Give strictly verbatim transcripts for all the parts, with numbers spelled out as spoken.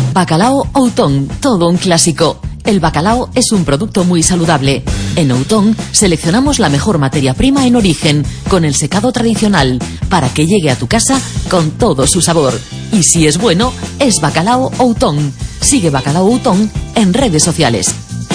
Bacalao Outón, todo un clásico. El bacalao es un producto muy saludable. En Outón seleccionamos la mejor materia prima en origen, con el secado tradicional, para que llegue a tu casa con todo su sabor. Y si es bueno, es Bacalao Outón. Sigue Bacalao Outón en redes sociales.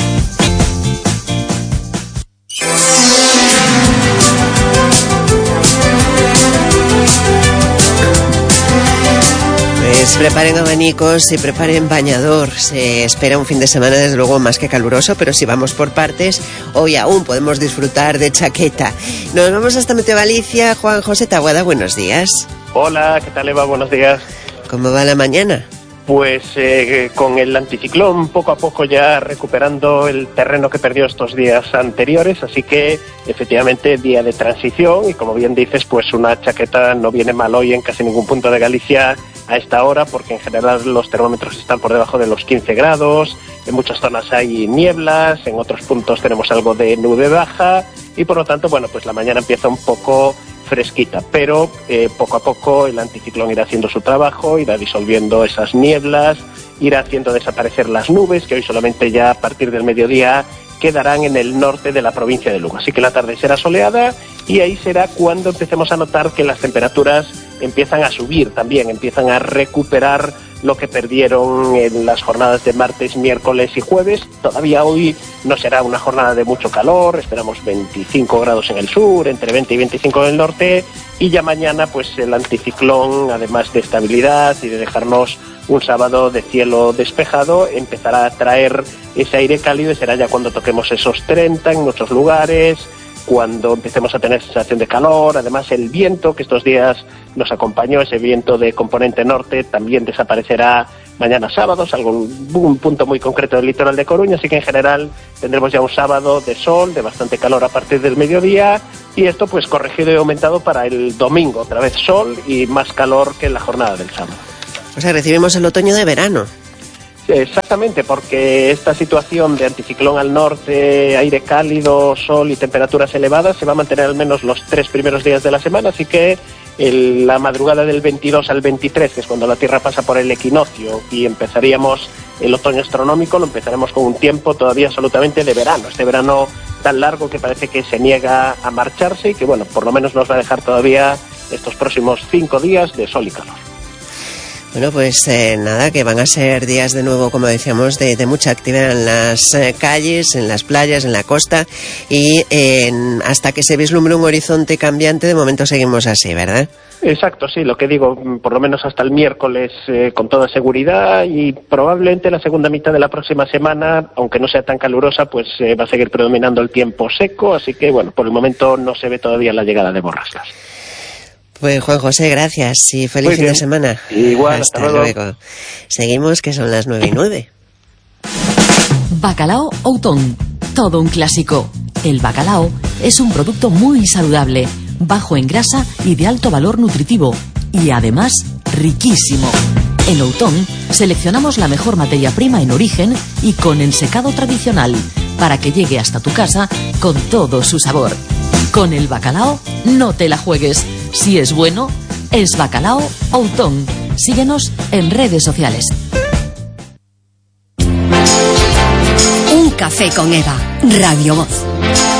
Pues preparen abanicos y preparen bañador. Se espera un fin de semana desde luego más que caluroso, pero si vamos por partes, hoy aún podemos disfrutar de chaqueta. Nos vamos hasta Meteo Galicia. Juan José Taboada, buenos días. Hola, ¿qué tal, Eva? Buenos días. ¿Cómo va la mañana? Pues eh, con el anticiclón poco a poco ya recuperando el terreno que perdió estos días anteriores, así que efectivamente día de transición y como bien dices, pues una chaqueta no viene mal hoy en casi ningún punto de Galicia a esta hora, porque en general los termómetros están por debajo de los quince grados, en muchas zonas hay nieblas, en otros puntos tenemos algo de nube baja y por lo tanto, bueno, pues la mañana empieza un poco fresquita, pero eh, poco a poco el anticiclón irá haciendo su trabajo, irá disolviendo esas nieblas, irá haciendo desaparecer las nubes, que hoy solamente ya a partir del mediodía quedarán en el norte de la provincia de Lugo. Así que la tarde será soleada y ahí será cuando empecemos a notar que las temperaturas empiezan a subir también, empiezan a recuperar lo que perdieron en las jornadas de martes, miércoles y jueves. Todavía hoy no será una jornada de mucho calor, esperamos veinticinco grados en el sur, entre veinte y veinticinco en el norte, y ya mañana pues el anticiclón, además de estabilidad y de dejarnos un sábado de cielo despejado, empezará a traer ese aire cálido y será ya cuando toquemos esos treinta en muchos lugares, cuando empecemos a tener sensación de calor. Además el viento que estos días nos acompañó, ese viento de componente norte, también desaparecerá mañana sábado, salvo un, un punto muy concreto del litoral de Coruña, así que en general tendremos ya un sábado de sol, de bastante calor a partir del mediodía, y esto pues corregido y aumentado para el domingo, otra vez sol y más calor que en la jornada del sábado. O sea, recibimos el otoño de verano. Exactamente, porque esta situación de anticiclón al norte, aire cálido, sol y temperaturas elevadas se va a mantener al menos los tres primeros días de la semana, así que el, la madrugada del veintidós al veintitrés, que es cuando la Tierra pasa por el equinoccio y empezaríamos el otoño astronómico, lo empezaremos con un tiempo todavía absolutamente de verano, este verano tan largo que parece que se niega a marcharse y que, bueno, por lo menos nos va a dejar todavía estos próximos cinco días de sol y calor. Bueno, pues eh, nada, que van a ser días de nuevo, como decíamos, de, de mucha actividad en las eh, calles, en las playas, en la costa, y eh, hasta que se vislumbre un horizonte cambiante, de momento seguimos así, ¿verdad? Exacto, sí, lo que digo, por lo menos hasta el miércoles eh, con toda seguridad, y probablemente la segunda mitad de la próxima semana, aunque no sea tan calurosa, pues eh, va a seguir predominando el tiempo seco, así que bueno, por el momento no se ve todavía la llegada de borrascas. Pues Juan José, gracias y feliz Muy fin bien. de semana. Igual, hasta, hasta luego. luego. Seguimos, que son las nueve y nueve. Bacalao Outón, todo un clásico. El bacalao es un producto muy saludable, bajo en grasa y de alto valor nutritivo, y además riquísimo. En Outón seleccionamos la mejor materia prima en origen y con el secado tradicional, para que llegue hasta tu casa con todo su sabor. Con el bacalao no te la juegues. Si es bueno, es Bacalao Outón. Síguenos en redes sociales. Un café con Eva, Radio Voz.